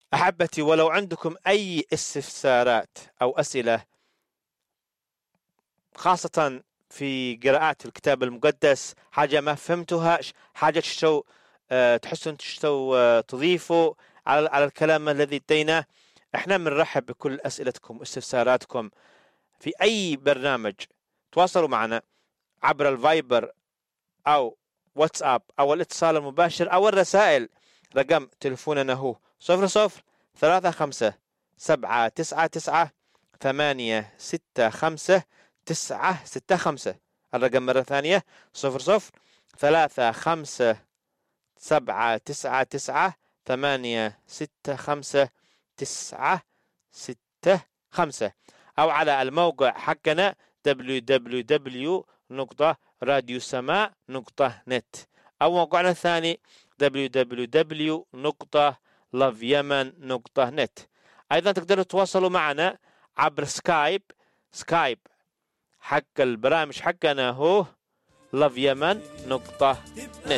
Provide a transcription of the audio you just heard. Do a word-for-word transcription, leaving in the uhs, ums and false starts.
أحبتي، ولو عندكم أي استفسارات أو أسئلة خاصة في قراءة الكتاب المقدس، حاجة ما فهمتوها، حاجة تشتو أه تحسون تشتو أه تضيفوا على على الكلام الذي اديناه، احنا بنرحب بكل أسئلتكم واستفساراتكم في أي برنامج. تواصلوا معنا عبر الفايبر أو واتساب أو الاتصال المباشر أو الرسائل. رقم تلفوننا هو صفر صفر ثلاثة خمسة سبعة تسعة تسعة ثمانية ستة خمسة تسعة ستة خمسة. الرقم مرة ثانية صفر صفر ثلاثة خمسة سبعة تسعة تسعة ثمانية ستة خمسة تسعة ستة خمسة، أو على الموقع حقنا دبليو دبليو دبليو نقطة راديو سماء نقطة نت، أو موقعنا الثاني دبليو دبليو دبليو نقطة لاف يمن نقطة نت. أيضا تقدروا تتواصلوا معنا عبر سكايب. سكايب حق البرامج حقنا هو لاف يمن نقطة نت.